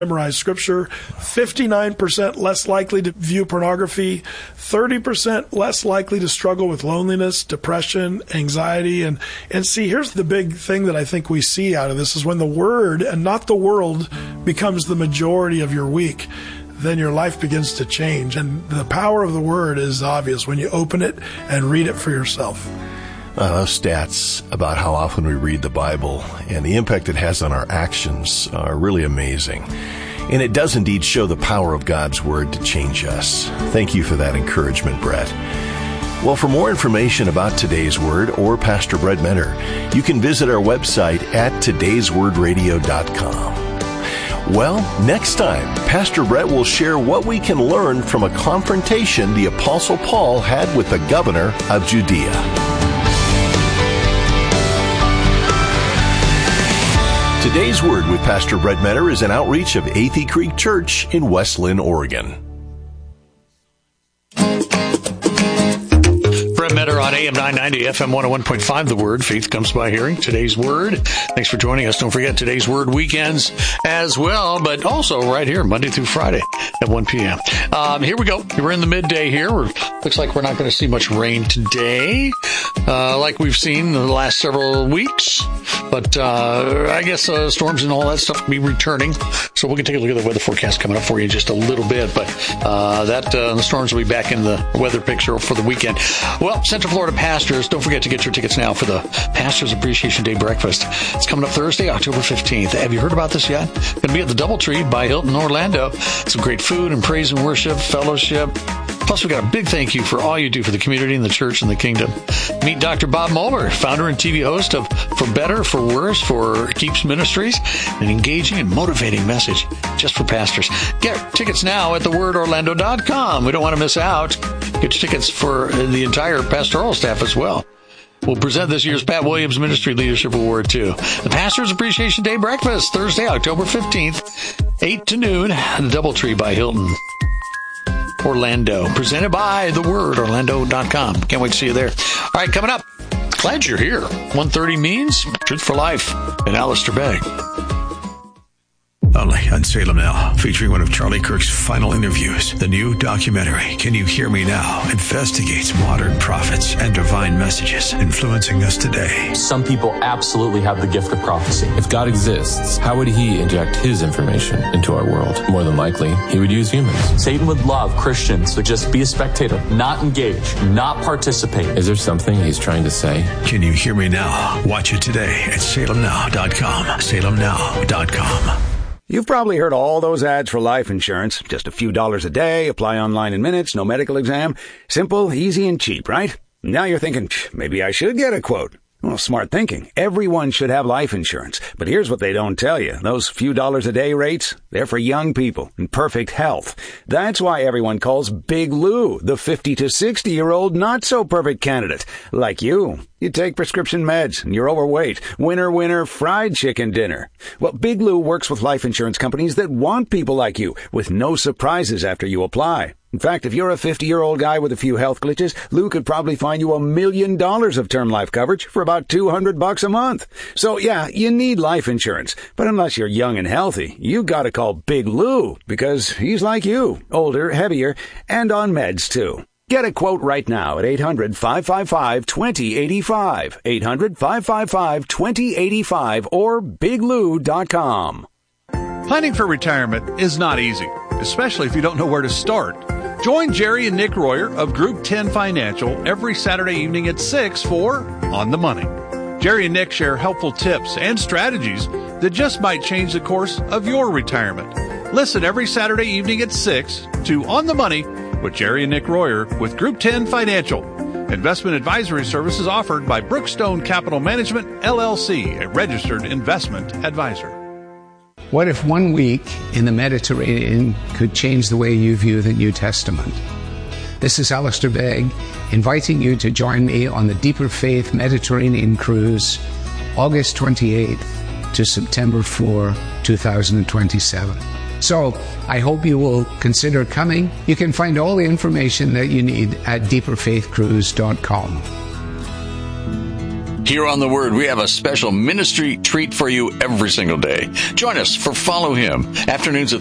memorize scripture, 59% less likely to view pornography, 30% less likely to struggle with loneliness, depression, anxiety. And see, here's the big thing that I think we see out of this is when the Word and not the world becomes the majority of your week, then your life begins to change. And the power of the Word is obvious when you open it and read it for yourself. Stats about how often we read the Bible and the impact it has on our actions are really amazing. And it does indeed show the power of God's Word to change us. Thank you for that encouragement, Brett. Well, for more information about Today's Word or Pastor Brett Mentor, you can visit our website at today'swordradio.com. Well, next time, Pastor Brett will share what we can learn from a confrontation the Apostle Paul had with the governor of Judea. Today's Word with Pastor Brett Mentor is an outreach of Athey Creek Church in West Linn, Oregon. Brett Mentor on AM 990, FM 101.5, The Word. Faith comes by hearing. Today's Word. Thanks for joining us. Don't forget Today's Word weekends as well, but also right here, Monday through Friday at 1 p.m. Here we go. We're in the midday here. Looks like we're not going to see much rain today, like we've seen the last several weeks. But I guess storms and all that stuff will be returning. So we can take a look at the weather forecast coming up for you in just a little bit. But the storms will be back in the weather picture for the weekend. Well, Central Florida pastors, don't forget to get your tickets now for the Pastors Appreciation Day Breakfast. It's coming up Thursday, October 15th. Have you heard about this yet? Going to be at the DoubleTree by Hilton Orlando. Some great food and praise and worship, fellowship. Plus, we've got a big thank you for all you do for the community and the church and the kingdom. Meet Dr. Bob Moeller, founder and TV host of For Better, For Worse, for Keeps Ministries, an engaging and motivating message just for pastors. Get tickets now at thewordorlando.com. We don't want to miss out. Get your tickets for the entire pastoral staff as well. We'll present this year's Pat Williams Ministry Leadership Award, too. The Pastors Appreciation Day Breakfast, Thursday, October 15th, 8 to noon, the DoubleTree by Hilton Orlando, presented by thewordorlando.com. Can't wait to see you there. All right, coming up, glad you're here. 1:30 means Truth for Life and Alistair Begg. Only on Salem Now, featuring one of Charlie Kirk's final interviews. The new documentary, Can You Hear Me Now?, investigates modern prophets and divine messages influencing us today. Some people absolutely have the gift of prophecy. If God exists, how would he inject his information into our world? More than likely, he would use humans. Satan would love Christians to just be a spectator, not engage, not participate. Is there something he's trying to say? Can You Hear Me Now? Watch it today at salemnow.com. salemnow.com. You've probably heard all those ads for life insurance. Just a few dollars a day, apply online in minutes, no medical exam. Simple, easy, and cheap, right? Now you're thinking, maybe I should get a quote. Well, smart thinking. Everyone should have life insurance. But here's what they don't tell you. Those few dollars a day rates, they're for young people in perfect health. That's why everyone calls Big Lou the 50 to 60-year-old not-so-perfect candidate. Like you. You take prescription meds and you're overweight. Winner, winner, fried chicken dinner. Well, Big Lou works with life insurance companies that want people like you with no surprises after you apply. In fact, if you're a 50-year-old guy with a few health glitches, Lou could probably find you $1 million of term life coverage for about $200 a month. So yeah, you need life insurance. But unless you're young and healthy, you gotta call Big Lou because he's like you, older, heavier, and on meds too. Get a quote right now at 800-555-2085, 800-555-2085, or biglou.com. Planning for retirement is not easy, especially if you don't know where to start. Join Jerry and Nick Royer of Group 10 Financial every Saturday evening at 6 for On the Money. Jerry and Nick share helpful tips and strategies that just might change the course of your retirement. Listen every Saturday evening at 6 to On the Money with Jerry and Nick Royer with Group 10 Financial. Investment advisory services offered by Brookstone Capital Management, LLC, a registered investment advisor. What if 1 week in the Mediterranean could change the way you view the New Testament? This is Alistair Begg, inviting you to join me on the Deeper Faith Mediterranean Cruise, August 28th to September 4, 2027. So, I hope you will consider coming. You can find all the information that you need at deeperfaithcruise.com. Here on The Word, we have a special ministry treat for you every single day. Join us for Follow Him, afternoons at